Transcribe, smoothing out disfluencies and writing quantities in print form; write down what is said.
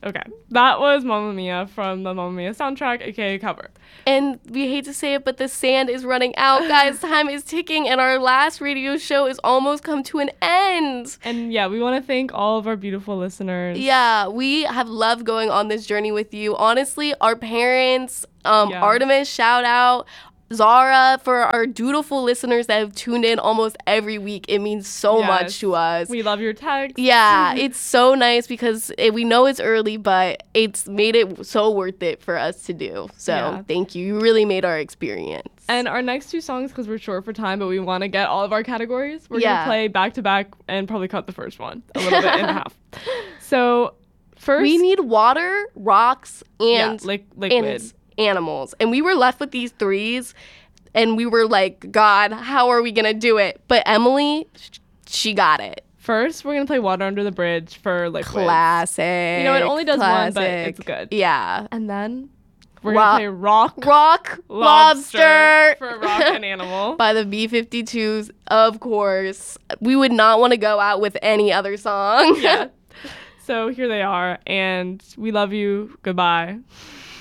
Okay. That was Mamma Mia from the Mamma Mia soundtrack, aka cover. And we hate to say it, but the sand is running out, guys. Time is ticking, and our last radio show is almost come to an end. And yeah, we want to thank all of our beautiful listeners. Yeah, we have loved going on this journey with you. Honestly, our parents, Artemis, shout out. Zara, for our dutiful listeners that have tuned in almost every week. It means so much to us. We love your texts. Yeah, it's so nice because we know it's early, but it's made it so worth it for us to do. So thank you. You really made our experience. And our next two songs, because we're short for time, but we want to get all of our categories, we're going to play back-to-back and probably cut the first one a little bit in half. So first... We need water, rocks, and liquid. And animals. And we were left with these threes, and we were like, God, how are we going to do it? But Emily, she got it. First, we're going to play Water Under the Bridge for liquid. Classic. You know, it only does one, but it's good. Yeah. And then... we're going to play Rock Lobster for Rock and Animal. By the B-52s, of course. We would not want to go out with any other song. Yeah. So here they are, and we love you. Goodbye.